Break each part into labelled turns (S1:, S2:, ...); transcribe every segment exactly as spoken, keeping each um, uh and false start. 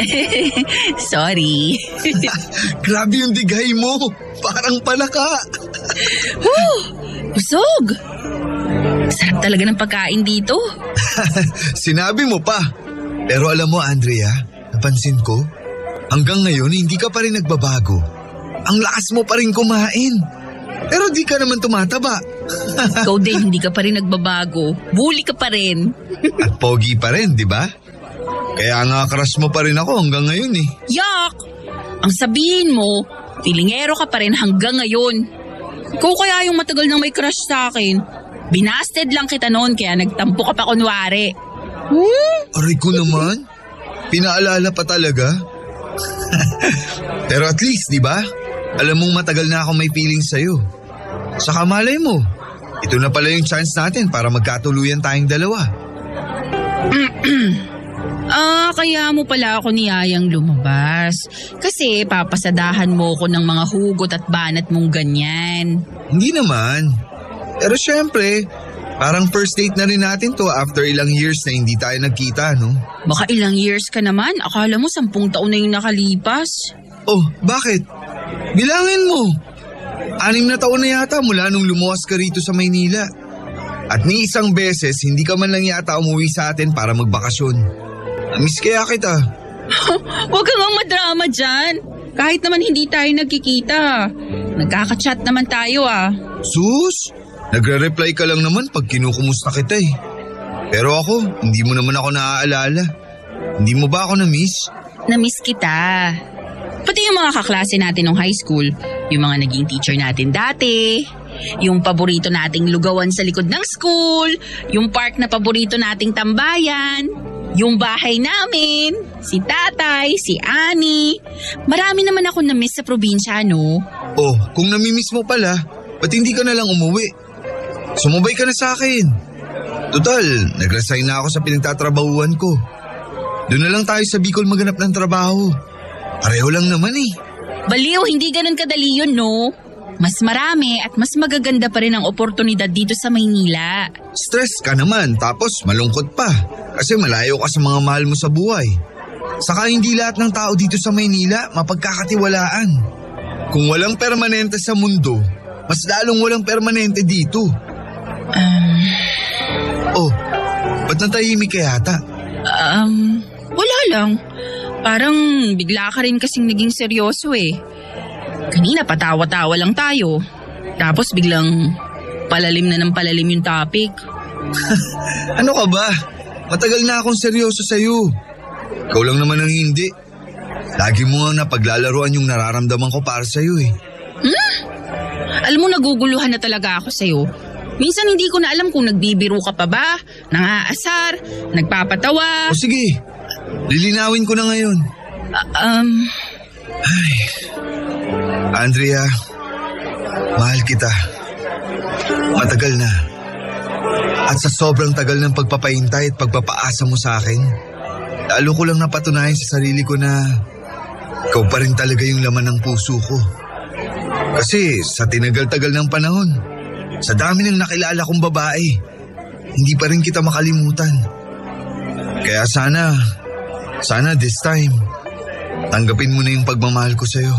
S1: Sorry.
S2: Grabe yung dighay mo. Parang palaka.
S1: Woo! Busog. Sarap talaga ng pagkain dito.
S2: Sinabi mo pa. Pero alam mo, Andrea, napansin ko, hanggang ngayon hindi ka pa rin nagbabago. Ang lakas mo pa rin kumain. Pero di ka naman tumataba.
S1: Ikaw din, hindi ka pa rin nagbabago. Bully ka pa rin.
S2: At pogi pa rin, di ba? Kaya nga crush mo pa rin ako hanggang ngayon eh.
S1: Yak! Ang sabihin mo, pilingero ka pa rin hanggang ngayon. Ikaw kaya yung matagal nang may crush sa akin. Binasted lang kita noon kaya nagtampo ka pa kunwari.
S2: Hmm? Aray ko naman. Pinaalala pa talaga. Pero at least, di ba? Alam mong matagal na ako may feeling sa'yo. Saka malay mo, ito na pala yung chance natin para magkatuluyan tayong dalawa.
S1: Ah, kaya mo pala ako niyayang lumabas. Kasi papasadahan mo ko ng mga hugot at banat mong ganyan.
S2: Hindi naman. Pero syempre, parang first date na rin natin to after ilang years na hindi tayo nagkita, no?
S1: Baka ilang years ka naman? Akala mo sampung taon na yung nakalipas.
S2: Oh, bakit? Bilangin mo. Anim na taon na yata mula nung lumuwas ka rito sa Maynila. At ni isang beses, hindi ka man lang yata umuwi sa atin para magbakasyon. Namiss kaya kita.
S1: Huwag kang ang madrama dyan. Kahit naman hindi tayo nagkikita. Nagkaka-chat naman tayo ah.
S2: Sus, nagre-reply ka lang naman pag kinukumusta kita eh. Pero ako, hindi mo naman ako naaalala. Hindi mo ba ako na-miss?
S1: Na-miss kita. Pati yung mga kaklase natin nung high school, yung mga naging teacher natin dati, yung paborito nating lugawan sa likod ng school, yung park na paborito nating tambayan, yung bahay namin, si tatay, si Ani. Marami naman ako na-miss sa probinsya, no?
S2: Oh, kung namimiss mo pala, ba't hindi ka na lang umuwi? Sumubay ka na sa akin. Total, nag-resign na ako sa pinagtatrabahuan ko. Doon na lang tayo sa Bicol maghanap ng trabaho. Pareho lang naman eh.
S1: Baliw, hindi ganun kadali yun, no? Mas marami at mas magaganda pa rin ang oportunidad dito sa Maynila.
S2: Stress ka naman tapos malungkot pa. Kasi malayo ka sa mga mahal mo sa buhay. Saka hindi lahat ng tao dito sa Maynila mapagkakatiwalaan. Kung walang permanente sa mundo, mas lalong walang permanente dito.
S1: Um...
S2: Oh, ba't natahimik ka yata?
S1: Um, wala lang. Parang bigla ka rin kasing naging seryoso eh. Kanina patawa-tawa lang tayo. Tapos biglang palalim na ng palalim yung topic.
S2: Ano ka ba? Matagal na akong seryoso sa'yo. Ikaw lang naman ang hindi. Lagi mo nga napaglalaruan yung nararamdaman ko para sa'yo eh.
S1: Hmm? Alam mo, naguguluhan na talaga ako sa'yo. Minsan hindi ko na alam kung nagbibiro ka pa ba, nangaasar, nagpapatawa.
S2: O sige, lilinawin ko na ngayon.
S1: Uh, um...
S2: Ay, Andrea, mahal kita. Matagal na. At sa sobrang tagal ng pagpapahintay at pagpapaasa mo sa akin, lalo ko lang napatunayan sa sarili ko na ikaw pa rin talaga yung laman ng puso ko. Kasi sa tinagal-tagal ng panahon, sa dami ng nakilala kong babae, hindi pa rin kita makalimutan. Kaya sana, sana this time, tanggapin mo na yung pagmamahal ko sa'yo.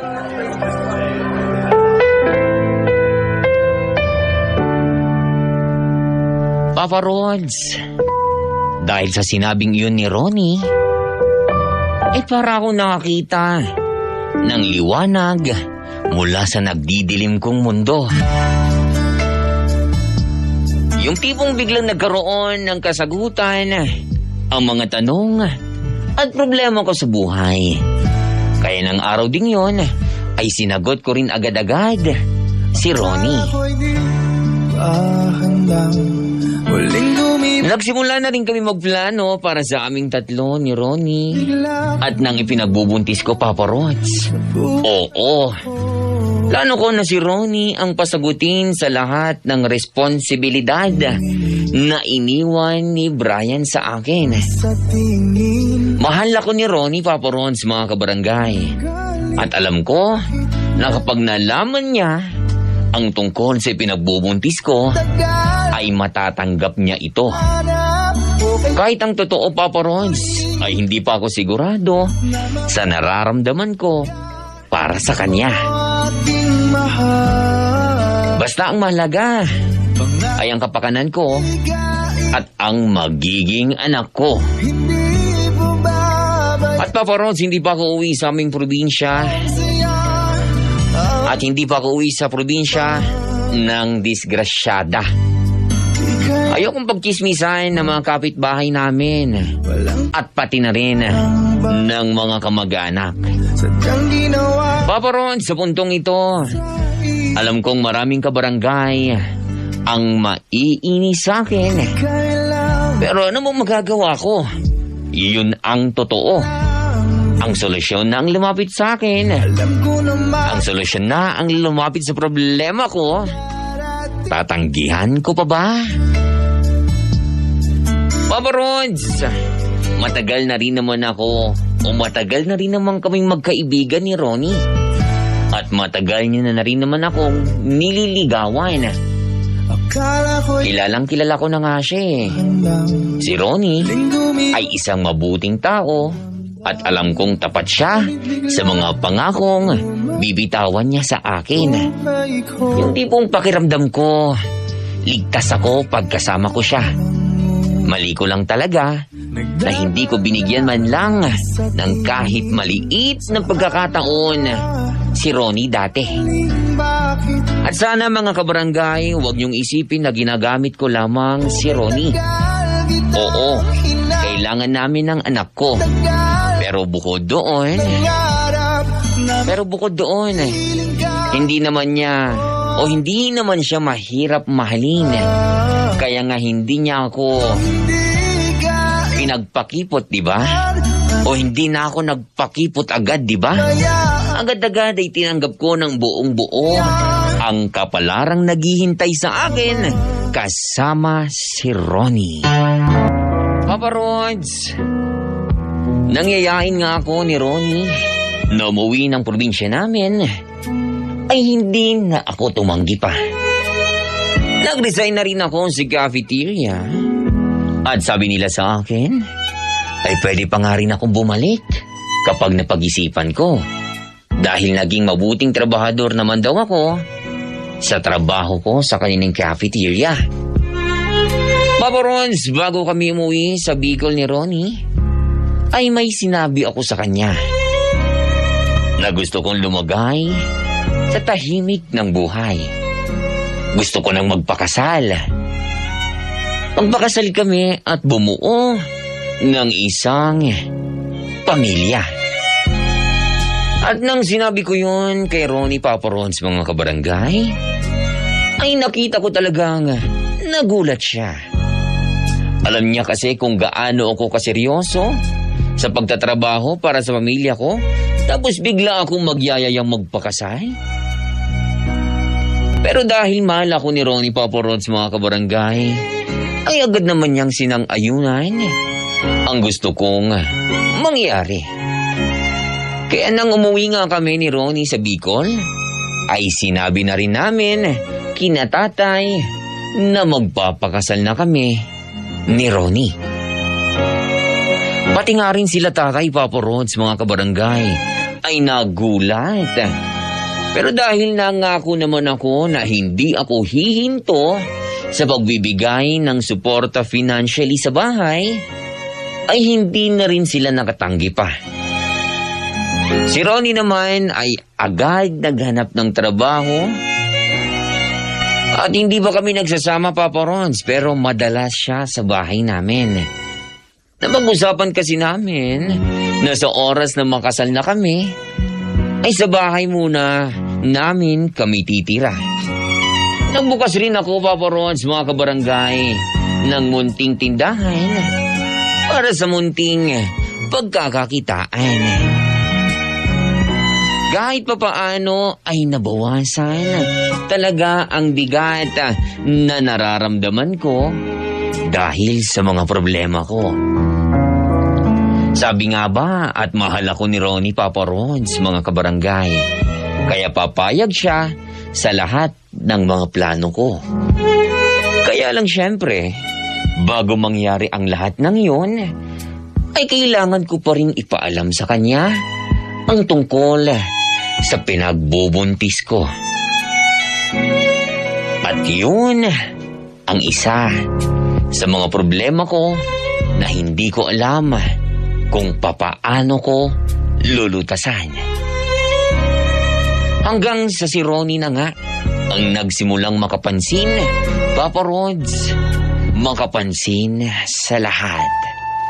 S3: Papa Rods, dahil sa sinabing yun ni Ronnie, eh para akong nakakita ng liwanag mula sa nagdidilim kong mundo. Yung tipong biglang nagkaroon ng kasagutan ang mga tanong at problema ko sa buhay. Kaya ng araw ding yon ay sinagot ko rin agad-agad si Ronnie. Nagsimula na rin kami magplano para sa aming tatlo ni Ronnie at nang ipinagbubuntis ko, Papa Rods. Oo. Plano ko na si Ronnie ang pasagutin sa lahat ng responsibilidad na iniwan ni Brian sa akin. Mahal ako ni Ronnie, Papa Rods, mga kabarangay. At alam ko na kapag nalaman niya ang tungkol sa pinagbubuntis ko, ay matatanggap niya ito. Kahit ang totoo, Papa Rons, ay hindi pa ako sigurado sa nararamdaman ko para sa kanya. Basta ang mahalaga ay ang kapakanan ko at ang magiging anak ko. At Papa Rons, hindi pa ako uwi sa aming probinsya. At hindi pa ako uwi sa probinsya ng disgrasyada. Ayokong pagchismisan ng mga kapitbahay namin at pati na rin ng mga kamag-anak. Papa Ron, sa puntong ito, alam kong maraming kabarangay ang maiinis sa akin. Pero ano mo magagawa ko? Iyon ang totoo. Ang solusyon na ang lumapit sa akin. Ang solusyon na ang lumapit sa problema ko. Tatanggihan ko pa ba? Papa Rods, matagal na rin naman ako o matagal na rin naman kaming magkaibigan ni Ronnie. At matagal niya na rin naman akong nililigawan. Kilalang kilala ko na nga siya eh. Si Ronnie ay isang mabuting tao at alam kong tapat siya sa mga pangakong bibitawan niya sa akin. Yung tipong pakiramdam ko, ligtas ako pagkasama ko siya. Mali ko lang talaga na hindi ko binigyan man lang ng kahit maliit na pagkakataon si Ronnie dati. At sana mga kabarangay, huwag niyong isipin na ginagamit ko lamang si Ronnie. Oo, kailangan namin ng anak ko. Pero bukod doon, pero bukod doon, hindi naman niya o hindi naman siya mahirap mahalin. Kaya nga hindi niya ako pinagpakipot, di ba? O hindi na ako nagpakipot agad, di ba? Agad-agad ay tinanggap ko ng buong buo ang kapalarang naghihintay sa akin kasama si Ronnie. Papa Rods, nangyayain nga ako ni Ronnie na umuwi ng probinsya namin ay hindi na ako tumanggi pa. Nag-resign na rin ako sa cafeteria. At sabi nila sa akin, ay pwede pa nga rin akong bumalik kapag napag-isipan ko. Dahil naging mabuting trabahador naman daw ako sa trabaho ko sa kanilang cafeteria. Papa Rons, bago kami umuwi sa Bicol ni Ronnie, ay may sinabi ako sa kanya na gusto kong lumagay sa tahimik ng buhay. Gusto ko nang magpakasal. Magpakasal kami at bumuo ng isang pamilya. At nang sinabi ko yun kay Ronnie, Papa Rons, mga kabarangay, ay nakita ko talagang nagulat siya. Alam niya kasi kung gaano ako kaseryoso sa pagtatrabaho para sa pamilya ko, tapos bigla akong magyayayang magpakasal. Pero dahil mahal ako ni Ronnie, Papa Rons, mga kabarangay, ay agad naman niyang sinang-ayunan ang gusto kong mangyari. Kaya nang umuwi nga kami ni Ronnie sa Bicol, ay sinabi na rin namin kina tatay na magpapakasal na kami ni Ronnie. Pati nga rin sila tatay, Papa Rons, mga kabarangay, ay nagulat. Pero dahil nangako naman ako na hindi ako hihinto sa pagbibigay ng suporta financially sa bahay, ay hindi na rin sila nakatanggi pa. Si Ronnie naman ay agad naghanap ng trabaho at hindi ba kami nagsasama, Papa Rons, pero madalas siya sa bahay namin. Napag-usapan kasi namin na sa oras na makasal na kami, ay sa bahay muna namin kami titira. Nagbukas rin ako, Papa Rons, mga kabarangay, ng munting tindahan para sa munting pagkakakitaan. Kahit pa paano ay nabawasan talaga ang bigat na nararamdaman ko dahil sa mga problema ko. Sabi nga ba at mahal ako ni Ronnie, Papa Rons, mga kabarangay, kaya papayag siya sa lahat ng mga plano ko. Kaya lang syempre, bago mangyari ang lahat ng yon, ay kailangan ko pa rin ipaalam sa kanya ang tungkol sa pinagbubuntis ko. At yun ang isa sa mga problema ko na hindi ko alam kung papaano ko lulutasan. Hanggang sa si Ronnie na nga ang nagsimulang makapansin, Papa Rods, makapansin sa lahat.